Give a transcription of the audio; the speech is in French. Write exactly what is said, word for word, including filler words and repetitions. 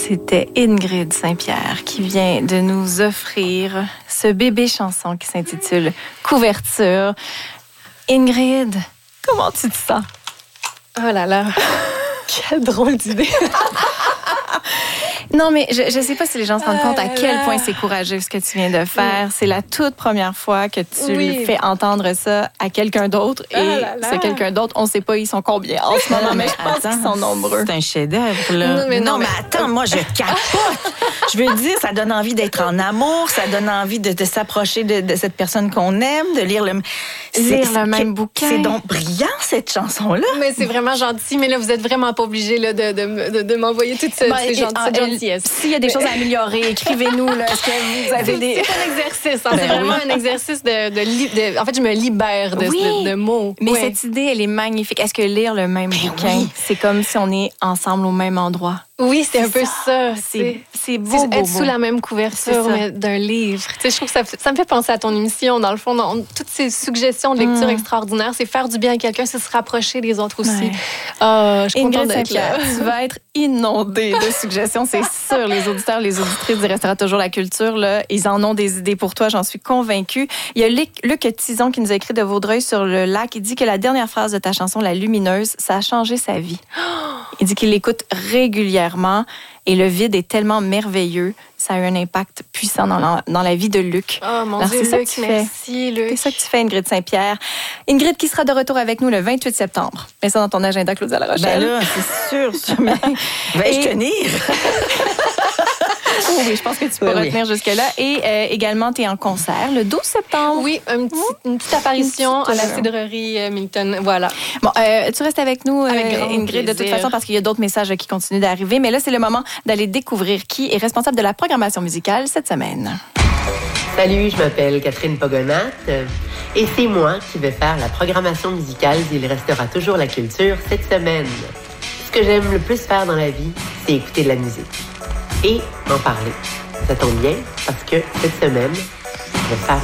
C'était Ingrid Saint-Pierre qui vient de nous offrir ce bébé chanson qui s'intitule Couverture. Ingrid, comment tu te sens? Oh là là, quelle drôle d'idée! Non, mais je ne sais pas si les gens se rendent compte à quel point c'est courageux ce que tu viens de faire. C'est la toute première fois que tu Oui. fais entendre ça à quelqu'un d'autre. Et Ah là là. ce quelqu'un d'autre, on ne sait pas ils sont combien en ce moment, mais je pense qu'ils sont nombreux. C'est un chef-d'œuvre, là. Non, mais non, non, mais mais- attends, moi, je capote. Je veux dire, ça donne envie d'être en amour, ça donne envie de, de s'approcher de, de cette personne qu'on aime, de lire le, c'est- Lire c'est- le même bouquin. C'est donc brillant, cette chanson-là. Mais c'est vraiment gentil, mais là, vous êtes vraiment pas obligé là, de, de, de, de m'envoyer toute ce, Ben, ces et- gentils- ah, cette elle- gentillesse. S'il y a des choses à améliorer, écrivez-nous. Là, est-ce que vous avez C'est des... c'est un exercice. hein. Ben c'est vraiment oui. un exercice de, de, li- de- En fait, je me libère de, Oui. de, de mots. Mais Ouais. cette idée, elle est magnifique. Est-ce que lire le même bouquin, oui. c'est comme si on est ensemble au même endroit? Oui, c'est un peu ça. C'est c'est beau, C'est beau, être beau. sous la même C'est couverture ça. mais d'un livre. Tu sais, je trouve que ça, ça me fait penser à ton émission, dans le fond. Dans, toutes ces suggestions de lecture Mm. extraordinaires, c'est faire du bien à quelqu'un, c'est se rapprocher des autres aussi. Ouais. Ah, je suis contente Ingrid d'être là. Saint-Pierre, tu vas être inondée de suggestions, c'est sûr. Les auditeurs, les auditrices du Restera toujours la culture, là, ils en ont des idées pour toi, j'en suis convaincue. Il y a Luc, Luc Tison qui nous a écrit de Vaudreuil sur le lac. Il dit que la dernière phrase de ta chanson, La Lumineuse, ça a changé sa vie. Il dit qu'il l'écoute régulièrement et le vide est tellement merveilleux. Ça a eu un impact puissant dans la, dans la vie de Luc. Oh mon Alors, Dieu, c'est ça que Luc, tu fais. merci, Luc. C'est ça que tu fais, Ingrid Saint-Pierre. Ingrid qui sera de retour avec nous le vingt-huit septembre. Mets ça dans ton agenda, Claudia La Rochelle. Ben là, c'est sûr, sûr. Mais vais-je Et- tenir? Oh oui, je pense que tu peux Oui, oui. retenir jusque-là. Et euh, également, tu es en concert le douze septembre. Oui, un petit- une petite apparition Une petite, à la euh, cidrerie euh, Milton. Voilà. Bon, euh, tu restes avec nous, euh, Avec grand Ingrid, de toute plaisir. façon, parce qu'il y a d'autres messages qui continuent d'arriver. Mais là, c'est le moment d'aller découvrir qui est responsable de la programmation musicale cette semaine. Salut, je m'appelle Catherine Pogonat euh, et c'est moi qui vais faire la programmation musicale d'Il restera toujours la culture cette semaine. Ce que j'aime le plus faire dans la vie, c'est écouter de la musique et en parler. Ça tombe bien parce que cette semaine, je vais faire